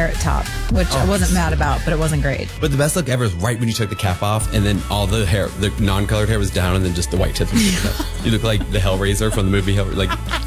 carrot top, which I wasn't mad about, but it wasn't great. But the best look ever is right when you took the cap off, and then all the hair, the non-colored hair was down, and then just the white tips. You look like the Hellraiser from the movie Hellraiser. Like,